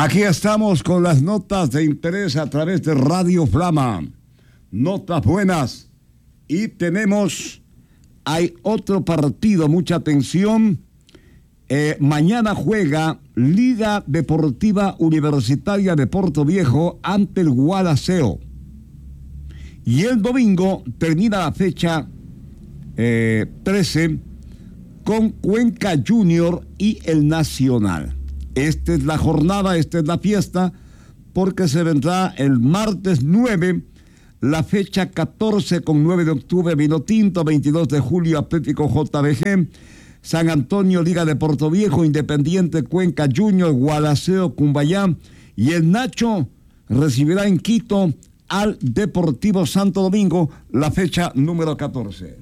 Aquí estamos con las notas de interés a través de Radio Flama. Notas buenas. Y hay otro partido, mucha atención. Mañana juega Liga Deportiva Universitaria de Puerto Viejo ante el Gualaceo. Y el domingo termina la fecha 13 con Cuenca Junior y el Nacional. Esta es la jornada, esta es la fiesta, porque se vendrá el martes 9, la fecha 14 con 9 de octubre, Vinotinto, 22 de julio, Atlético JBG, San Antonio, Liga de Puerto Viejo, Independiente, Cuenca Junior, Gualaceo, Cumbayá, y el Nacho recibirá en Quito al Deportivo Santo Domingo, la fecha número 14.